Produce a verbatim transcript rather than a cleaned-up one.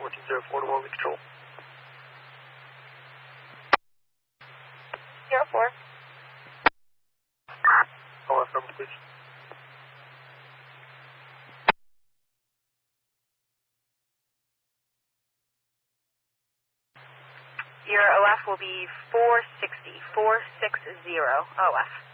four two zero four to Morgan Control. Zero four. O F number, please. Your O F will be four sixty, four six zero O F.